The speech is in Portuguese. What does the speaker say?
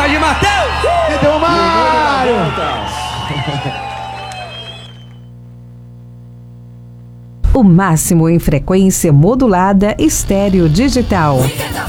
Jorge Matheus! Então, Mário! O máximo em frequência modulada estéreo digital.